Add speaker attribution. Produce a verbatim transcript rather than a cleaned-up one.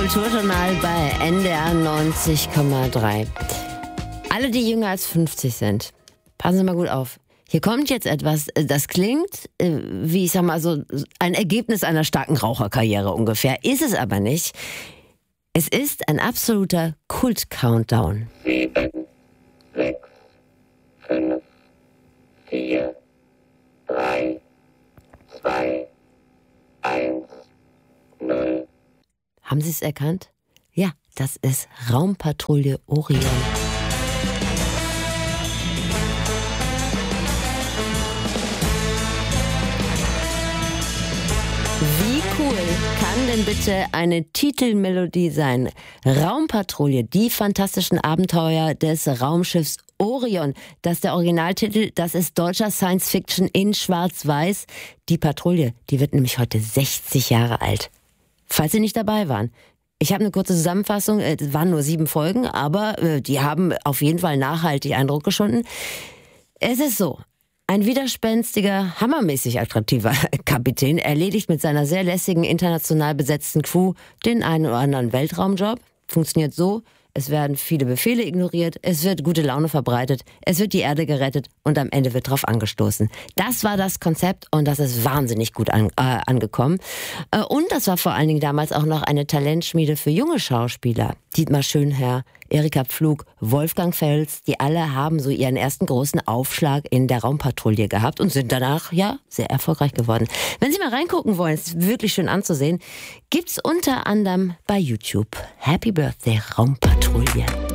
Speaker 1: Kulturjournal bei N D R neunzig Komma drei. Alle, die jünger als fünfzig sind, passen Sie mal gut auf. Hier kommt jetzt etwas, das klingt, wie ich sag mal so, ein Ergebnis einer starken Raucherkarriere ungefähr. Ist es aber nicht. Es ist ein absoluter Kult-Countdown.
Speaker 2: Sieben, sechs, fünf, vier, drei, zwei, eins, null.
Speaker 1: Haben Sie es erkannt? Ja, das ist Raumpatrouille Orion. Wie cool kann denn bitte eine Titelmelodie sein? Raumpatrouille, die fantastischen Abenteuer des Raumschiffs Orion. Das ist der Originaltitel, das ist deutscher Science-Fiction in Schwarz-Weiß. Die Patrouille, die wird nämlich heute sechzig Jahre alt. Falls Sie nicht dabei waren. Ich habe eine kurze Zusammenfassung, es waren nur sieben Folgen, aber äh, die haben auf jeden Fall nachhaltig Eindruck geschunden. Es ist so, ein widerspenstiger, hammermäßig attraktiver Kapitän erledigt mit seiner sehr lässigen, international besetzten Crew den einen oder anderen Weltraumjob. Funktioniert so, es werden viele Befehle ignoriert, es wird gute Laune verbreitet, es wird die Erde gerettet und am Ende wird drauf angestoßen. Das war das Konzept und das ist wahnsinnig gut an, äh, angekommen. Äh, und das war vor allen Dingen damals auch noch eine Talentschmiede für junge Schauspieler. Dietmar Schönherr, Erika Pflug, Wolfgang Fels, die alle haben so ihren ersten großen Aufschlag in der Raumpatrouille gehabt und sind danach, ja, sehr erfolgreich geworden. Wenn Sie mal reingucken wollen, ist wirklich schön anzusehen, gibt's unter anderem bei YouTube. Happy Birthday Raumpatrouille.